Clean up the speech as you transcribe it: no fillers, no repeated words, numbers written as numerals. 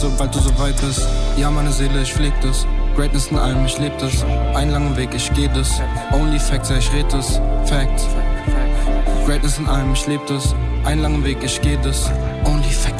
sobald du so weit bist. Ja, meine Seele, ich pfleg das. Greatness in allem, ich leb das. Einen langen Weg, ich geh das. Only Facts, ja, ich red das. Fact. Greatness in allem, ich leb das. Einen langen Weg, ich geh das. Only Facts.